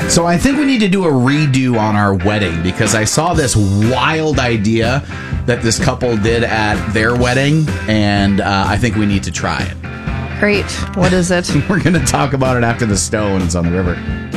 So I think we need to do a redo on our wedding because I saw this wild idea that this couple did at their wedding, and I think we need to try it. Great. What is it? We're going to talk about it after the Stones on the river.